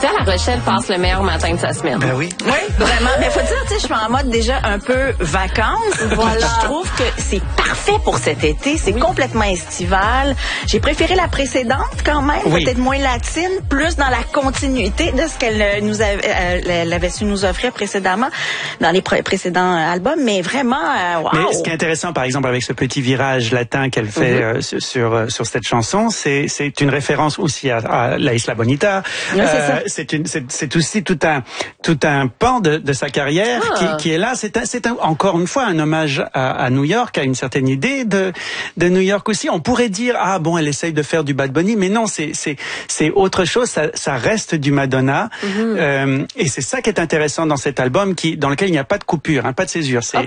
Tu sais, La Rochelle passe le meilleur matin de sa semaine. Ben oui. Oui, vraiment. Mais faut dire, tu sais, je suis en mode déjà un peu vacances. Voilà. Je trouve que c'est parfait pour cet été. C'est complètement estival. J'ai préféré la précédente quand même, peut-être moins latine, plus dans la continuité de ce qu'elle nous avait, elle avait su nous offrir précédemment dans les précédents albums. Mais vraiment, wow. Mais ce qui est intéressant, par exemple, avec ce petit virage latin qu'elle fait sur cette chanson, c'est une référence aussi à La Isla Bonita. Oui, c'est ça. C'est aussi tout un pan de sa carrière qui est là. C'est encore une fois un hommage à New York, à une certaine idée de New York aussi. On pourrait dire elle essaye de faire du Bad Bunny, mais non, c'est autre chose. Ça reste du Madonna, et c'est ça qui est intéressant dans cet album, dans lequel il n'y a pas de coupure, pas de césure. C'est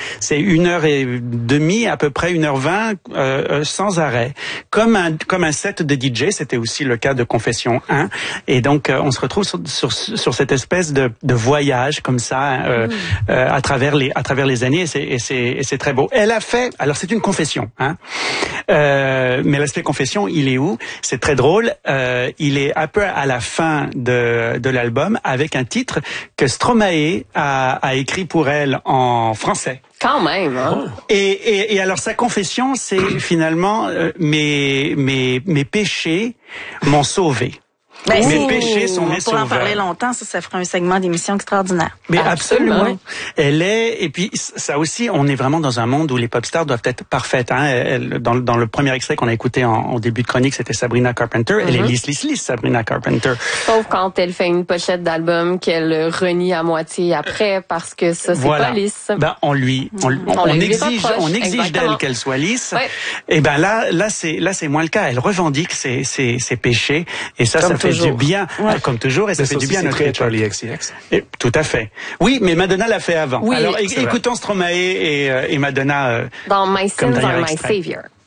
1h30 à peu près 1h20 sans arrêt, comme un set de DJ. C'était aussi le cas de Confession 1, et donc on se retrouve sur cette espèce de voyage comme ça à travers les années, et c'est très beau. Elle a fait, alors c'est une confession, mais l'aspect confession, il est où? C'est très drôle. Il est un peu à la fin de l'album, avec un titre que Stromae a écrit pour elle en français. Quand même, hein? Et alors sa confession, c'est finalement mes péchés m'ont sauvé. Mes péchés sont mes sauveurs. On pourrait en parler longtemps, ça ferait un segment d'émission extraordinaire. Mais absolument. Et puis ça aussi, on est vraiment dans un monde où les pop stars doivent être parfaites. Dans le premier extrait qu'on a écouté au début de chronique, c'était Sabrina Carpenter. Elle est lisse, Sabrina Carpenter. Sauf quand elle fait une pochette d'album qu'elle renie à moitié après, parce que ça, c'est pas lisse. On exige d'elle qu'elle soit lisse. Ouais. Et là c'est moins le cas. Elle revendique ses péchés, et ça fait du bien, comme toujours, et ça fait du bien à notre Charlie XCX. Tout à fait. Oui, mais Madonna l'a fait avant. Oui, alors écoutons Stromae et Madonna dans My Sins Are My Savior.